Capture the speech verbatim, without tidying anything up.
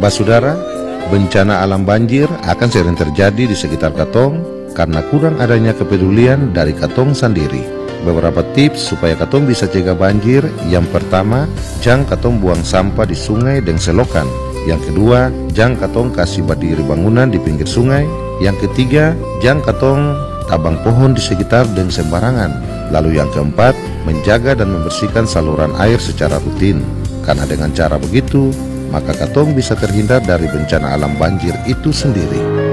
Basudara, bencana alam banjir akan sering terjadi di sekitar katong karena kurang adanya kepedulian dari katong sendiri. Beberapa tips supaya katong bisa cegah banjir: yang pertama, jang katong buang sampah di sungai dan selokan. Yang kedua, jang katong kasih berdiri bangunan di pinggir sungai. Yang ketiga, jang katong tabang pohon di sekitar dan sembarangan. Lalu yang keempat, menjaga dan membersihkan saluran air secara rutin. Karena dengan cara begitu, maka katong bisa terhindar dari bencana alam banjir itu sendiri.